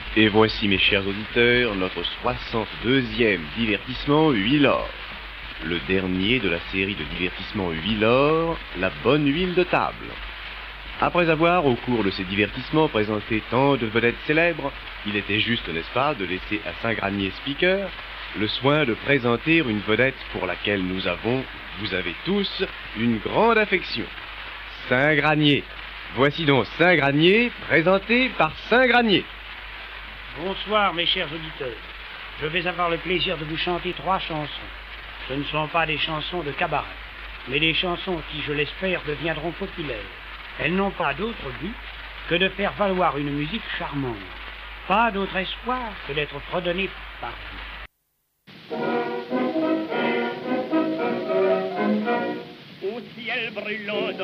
Et voici, mes chers auditeurs, notre 62e divertissement Huilor. Le dernier de la série de divertissements Huilor, la bonne huile de table. Après avoir, au cours de ces divertissements, présenté tant de vedettes célèbres, il était juste, n'est-ce pas, de laisser à Saint-Granier Speaker le soin de présenter une vedette pour laquelle nous avons, vous avez tous, une grande affection. Saint-Granier. Voici donc Saint-Granier, présenté par Saint-Granier. Bonsoir, mes chers auditeurs. Je vais avoir le plaisir de vous chanter 3 chansons. Ce ne sont pas des chansons de cabaret, mais des chansons qui, je l'espère, deviendront populaires. Elles n'ont pas d'autre but que de faire valoir une musique charmante. Pas d'autre espoir que d'être fredonnée par vous. Au ciel brûlant